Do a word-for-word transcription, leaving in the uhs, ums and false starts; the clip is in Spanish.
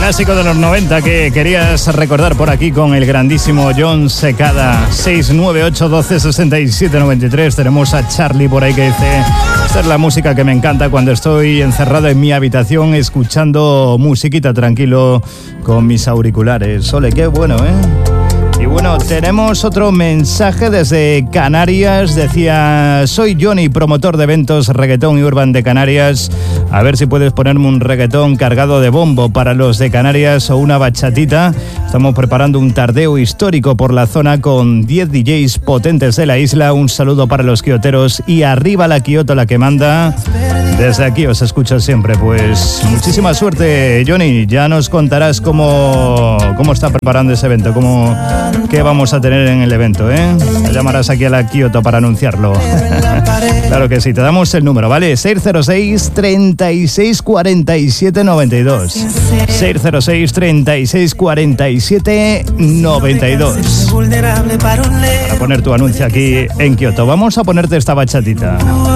Clásico de los noventa que querías recordar por aquí con el grandísimo Jon Secada. Seis nueve ocho doce sesenta y siete noventa y tres. Tenemos a Charlie por ahí que dice: esta es la música que me encanta cuando estoy encerrado en mi habitación escuchando musiquita tranquilo con mis auriculares. Ole, qué bueno, ¿eh? Y bueno, tenemos otro mensaje desde Canarias. Decía: soy Johnny, promotor de eventos reggaetón y urban de Canarias. A ver si puedes ponerme un reggaetón cargado de bombo para los de Canarias o una bachatita. Estamos preparando un tardeo histórico por la zona con diez D Js potentes de la isla. Un saludo para los quioteros y arriba la Kioto, la que manda. Desde aquí os escucho siempre. Pues muchísima suerte, Johnny. Ya nos contarás cómo, cómo está preparando ese evento, cómo... ¿qué vamos a tener en el evento, eh? Te llamarás aquí a la Kioto para anunciarlo. Claro que sí, te damos el número, ¿vale? seis cero seis, treinta y seis, cuarenta y siete, noventa y dos. seis cero seis, treinta y seis, cuarenta y siete, noventa y dos. Para poner tu anuncio aquí en Kioto. Vamos a ponerte esta bachatita.